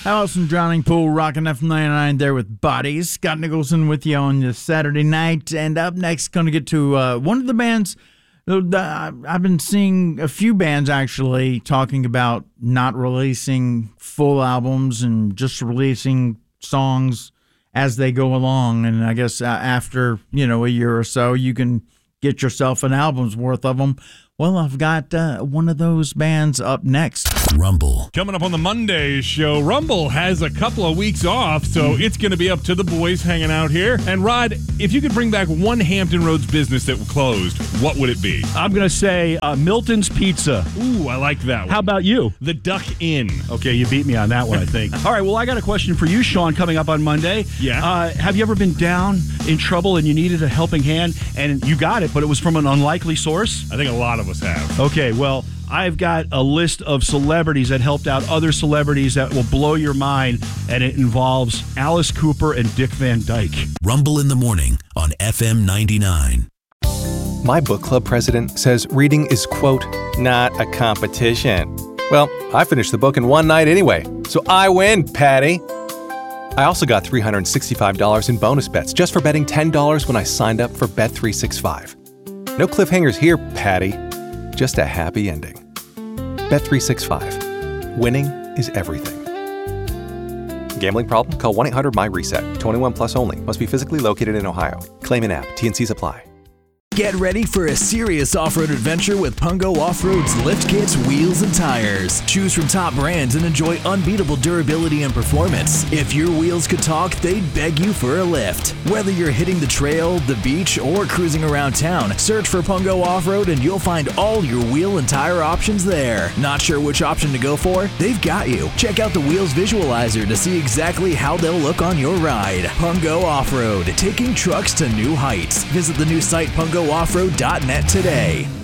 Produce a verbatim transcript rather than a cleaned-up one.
How about some Drowning Pool, rocking F ninety-nine there with Bodies. Scott Nicholson with you on this Saturday night. And up next, going to get to uh, one of the bands. I've been seeing a few bands actually talking about not releasing full albums and just releasing songs as they go along. And I guess uh, after, you know, a year or so, you can get yourself an album's worth of them. Well, I've got uh, one of those bands up next. Rumble. Coming up on the Monday show, Rumble has a couple of weeks off, so it's going to be up to the boys hanging out here. And Rod, if you could bring back one Hampton Roads business that closed, what would it be? I'm going to say uh, Milton's Pizza. Ooh, I like that one. How about you? The Duck Inn. Okay, you beat me on that one, I think. All right, well, I got a question for you, Sean, coming up on Monday. Yeah. Uh, have you ever been down in trouble and you needed a helping hand, and you got it, but it was from an unlikely source? I think a lot of us have. Okay, well, I've got a list of celebrities that helped out other celebrities that will blow your mind, and it involves Alice Cooper and Dick Van Dyke. Rumble in the morning on F M ninety-nine. My book club president says reading is, quote, not a competition. Well, I finished the book in one night anyway, so I win, Patty. I also got three hundred sixty-five dollars in bonus bets just for betting ten dollars when I signed up for Bet three sixty-five. No cliffhangers here, Patty. Just a happy ending. Bet three sixty-five. Winning is everything. Gambling problem? Call one eight hundred my reset. twenty-one plus only. Must be physically located in Ohio. Claim in app. T N Cs apply. Get ready for a serious off-road adventure with Pungo Off-Road's lift kits, wheels, and tires. Choose from top brands and enjoy unbeatable durability and performance. If your wheels could talk, they'd beg you for a lift. Whether you're hitting the trail, the beach, or cruising around town, search for Pungo Off-Road and you'll find all your wheel and tire options there. Not sure which option to go for? They've got you. Check out the Wheels Visualizer to see exactly how they'll look on your ride. Pungo Off-Road, taking trucks to new heights. Visit the new site pungo off road dot net today.